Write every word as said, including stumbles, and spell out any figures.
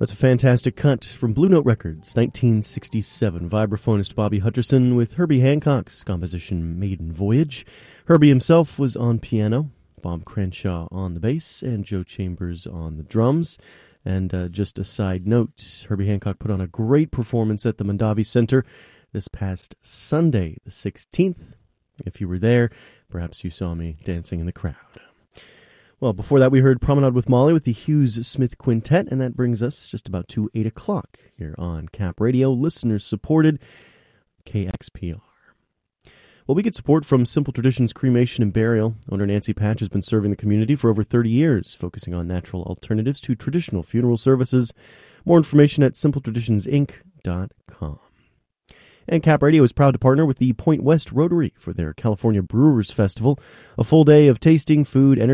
That's a fantastic cut from Blue Note Records, nineteen sixty-seven. Vibraphonist Bobby Hutcherson with Herbie Hancock's composition Maiden Voyage. Herbie himself was on piano, Bob Crenshaw on the bass, and Joe Chambers on the drums. And uh, just a side note, Herbie Hancock put on a great performance at the Mondavi Center this past Sunday, the sixteenth. If you were there, perhaps you saw me dancing in the crowd. Well, before that, we heard Promenade with Molly with the Hughes Smith Quintet, and that brings us just about to eight o'clock here on Cap Radio, listener-supported K X P R. Well, we get support from Simple Traditions Cremation and Burial. Owner Nancy Patch has been serving the community for over thirty years, focusing on natural alternatives to traditional funeral services. More information at simple traditions inc dot com. And Cap Radio is proud to partner with the Point West Rotary for their California Brewers Festival, a full day of tasting, food, entertainment,